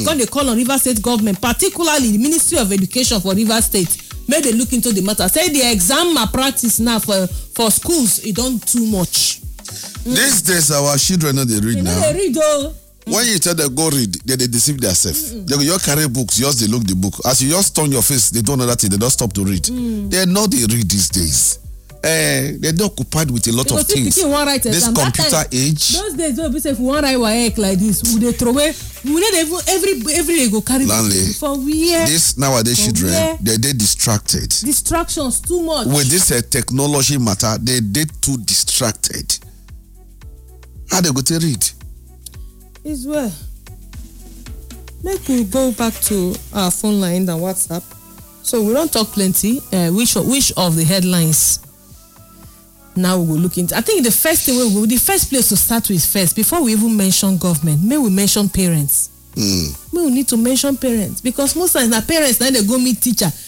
come dey call on Rivers State government, particularly the Ministry of Education for Rivers State, make they look into the matter. Say the exam malpractice now for schools, it don too much. These days our children no dey read now. They read though. When you tell them go read, they deceive themselves. They go just carry books, just they look the book. As you just turn your face, they don't know that thing. They don't stop to read. They know they read these days. They're occupied with a lot of things. This computer age. Those days, don't be say if we want write WAEC like this, would they throw away? We need every day go carry for where. This nowadays children, they distracted. Distractions too much. With this technology matter, they too distracted. How they go to read? Is well. Make we go back to our phone line and WhatsApp. So we don't talk plenty. Which of the headlines? Now we will look into. I think the first place to start with first, before we even mention government, may we mention parents. May we need to mention parents, because most times our parents now they go meet teacher.